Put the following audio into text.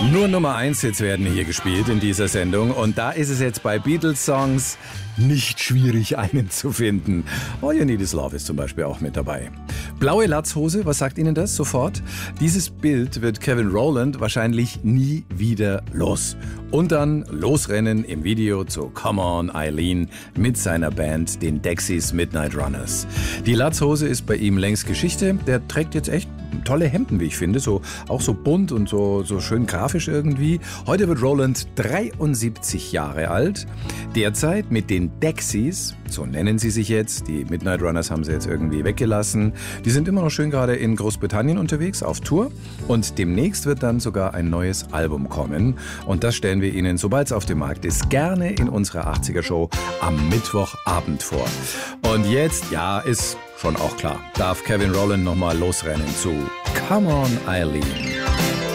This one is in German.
Nur Nummer 1 Hits werden hier gespielt in dieser Sendung und da ist es jetzt bei Beatles-Songs nicht schwierig, einen zu finden. All You Need Is Love ist zum Beispiel auch mit dabei. Blaue Latzhose, was sagt Ihnen das sofort? Dieses Bild wird Kevin Rowland wahrscheinlich nie wieder los. Und dann losrennen im Video zu Come On Eileen mit seiner Band, den Dexys Midnight Runners. Die Latzhose ist bei ihm längst Geschichte. Der trägt jetzt echt tolle Hemden, wie ich finde, auch so bunt und so schön grafisch irgendwie. Heute wird Rowland 73 Jahre alt. Derzeit mit den Dexys, so nennen sie sich jetzt, die Midnight Runners haben sie jetzt irgendwie weggelassen. Die sind immer noch schön gerade in Großbritannien unterwegs, auf Tour. Und demnächst wird dann sogar ein neues Album kommen. Und das stellen wir Ihnen, sobald es auf dem Markt ist, gerne in unserer 80er-Show am Mittwochabend vor. Und jetzt, ja, ist schon auch klar, darf Kevin Rowland nochmal losrennen zu Come On Eileen.